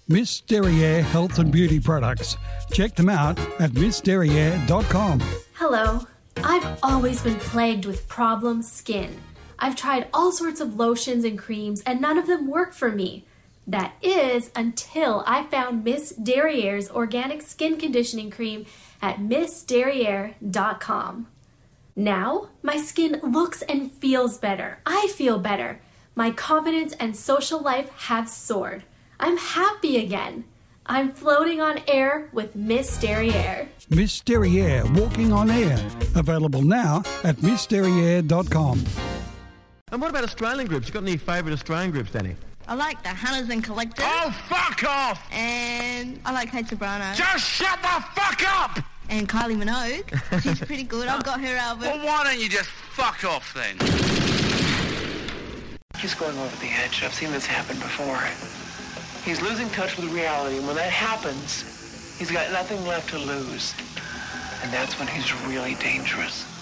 Miss Derriere Health and Beauty Products. Check them out at missderriere.com. Hello. I've always been plagued with problem skin. I've tried all sorts of lotions and creams and none of them work for me. That is until I found Miss Derriere's organic skin conditioning cream at missderriere.com. Now, my skin looks and feels better. I feel better. My confidence and social life have soared. I'm happy again. I'm floating on air with Miss Derriere. Miss Derriere Walking on Air. Available now at missderriere.com. And what about Australian groups? You got any favourite Australian groups, Danny? I like the Hunters and Collectors. Oh, fuck off! And I like Kate Sobrano. Just shut the fuck up! And Kylie Minogue. She's pretty good. I've got her album. Well, why don't you just fuck off then? He's going over the edge. I've seen this happen before. He's losing touch with reality, and when that happens, he's got nothing left to lose. And that's when he's really dangerous.